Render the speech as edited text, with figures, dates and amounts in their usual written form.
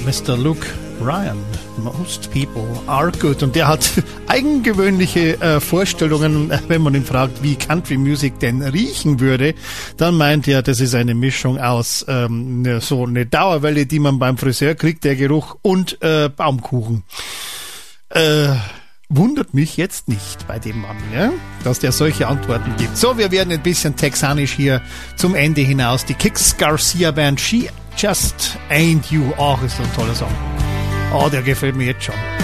Mr. Luke Ryan, Most People Are Good. Und der hat eigengewöhnliche Vorstellungen, wenn man ihn fragt, wie Country Music denn riechen würde. Dann meint er, das ist eine Mischung aus so eine Dauerwelle, die man beim Friseur kriegt, der Geruch, und Baumkuchen. Wundert mich jetzt nicht bei dem Mann, ja, dass der solche Antworten gibt. So, wir werden ein bisschen texanisch hier zum Ende hinaus. Die Kix Garcia Band, She Just Ain't You. Ach, ist so ein toller Song. Oh, der gefällt mir jetzt schon.